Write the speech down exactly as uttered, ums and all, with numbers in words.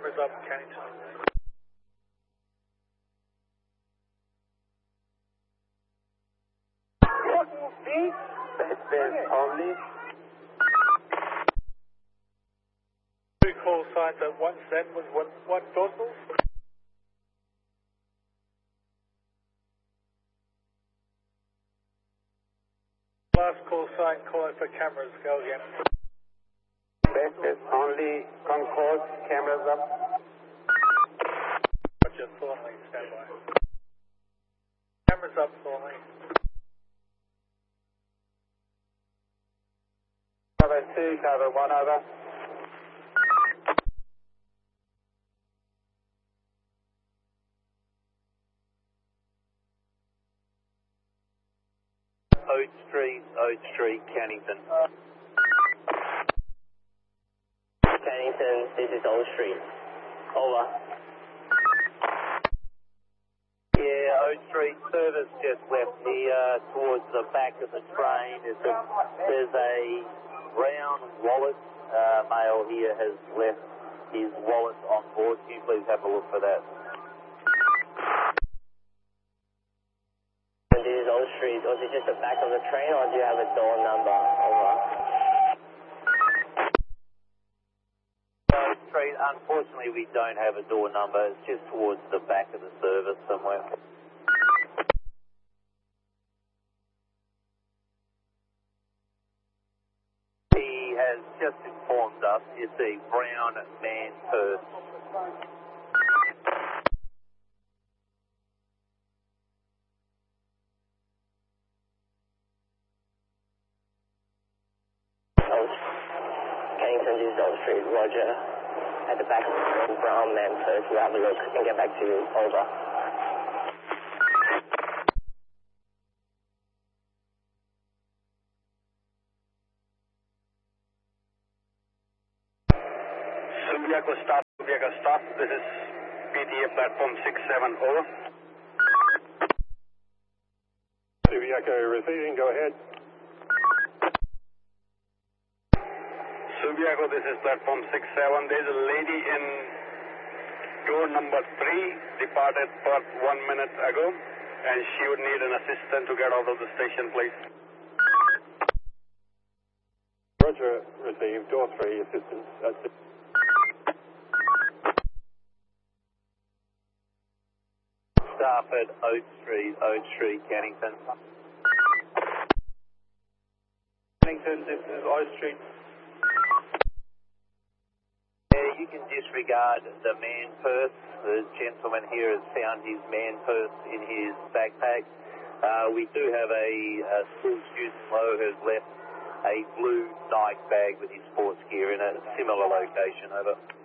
Cameras up, Cannington. Best best only. Two call signs at one set with one, one dorsal. Last call sign calling for cameras, go again. Best best only. Concord, cameras up. Roger, Thornley, stand by. Cameras up, Thornley. Cover two, cover one over. Oak Street, Oak Street, Cannington. Cannington, this is Oak Street. Over. Yeah, Oak Street service just left here towards the back of the train. There's a, there's a brown wallet. Uh, male here has left his wallet on board. Can you please have a look for that? This is Oak Street. Was it just the back of the train, or do you have a door number? Over. Oak Street, unfortunately we don't have a door number. It's just towards the back of the service somewhere. He has just informed us it's a brown man purse. Cannington, this is Oak Street. Roger. At the back of the train, brown man first. We'll have a look and get back to you. Over. Subiaco stop, Subiaco stop. This is P T A platform six seven, over. Subiaco receiving, go ahead. Subiaco, this is platform six seven. There's a lady in door number three, departed Perth one minute ago, and she would need an assistant to get out of the station, please. Roger, received. Door three, assistance. That's it. Staff at Oak Street, Oak Street, Cannington. Cannington, this is Oak Street. Yeah, you can disregard the man purse. The gentleman here has found his man purse in his backpack. Uh, we do have a, a school student, Lowe, who has left a blue Nike bag with his sports gear in a similar location. Over.